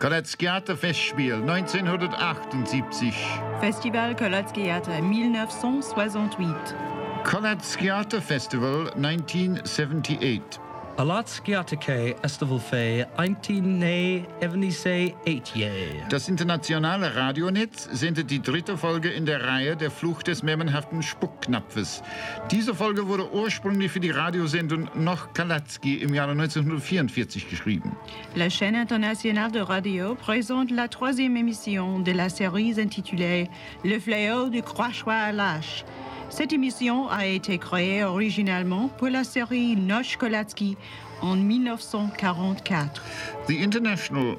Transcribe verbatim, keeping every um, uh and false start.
Koletskiater Festspiel neunzehnhundertachtundsiebzig. Festival Koletskiater mille neuf cent soixante-huit. Koletskiater Festival neunzehnhundertachtundsiebzig. Alatskiatake Festival Fe neunzehnhundertachthundertachtzig. Das internationale Radionetz sendet die dritte Folge in der Reihe Der Fluch des memmenhaften Spuckknapfes. Diese Folge wurde ursprünglich für die Radiosendung Noch Kalatski im Jahre neunzehnhundertvierundvierzig geschrieben. La chaîne internationale de radio présente la troisième émission de la série intitulée Le fléau du Crachoir lâche. Cette émission a été créée originalement pour la série Noche Kolatski en mille neuf cent quarante-quatre. The international